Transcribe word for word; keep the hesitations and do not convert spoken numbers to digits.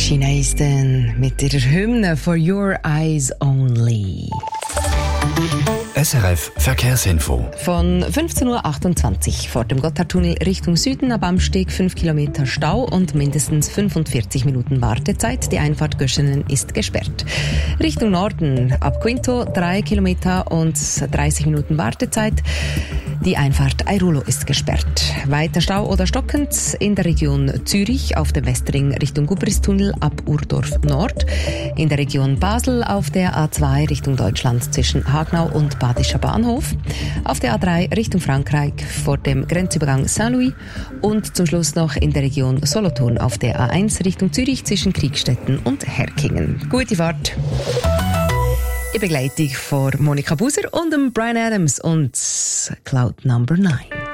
Sheena Easton mit ihrer Hymne For Your Eyes Only. S R F Verkehrsinfo. Von fünfzehn Uhr achtundzwanzig vor dem Gotthardtunnel Richtung Süden ab Amsteg fünf Kilometer Stau und mindestens fünfundvierzig Minuten Wartezeit. Die Einfahrt Göschenen ist gesperrt. Richtung Norden ab Quinto drei Kilometer und dreißig Minuten Wartezeit. Die Einfahrt Airulo ist gesperrt. Weiter Stau oder stockend in der Region Zürich auf dem Westring Richtung Gubristunnel ab Urdorf Nord. In der Region Basel auf der A zwei Richtung Deutschland zwischen Hagnau und Badischer Bahnhof. Auf der A drei Richtung Frankreich vor dem Grenzübergang Saint-Louis. Und zum Schluss noch in der Region Solothurn auf der A eins Richtung Zürich zwischen Kriegstetten und Herkingen. Gute Fahrt! In Begleitung von Monika Buser und dem Bryan Adams und Cloud Number nine.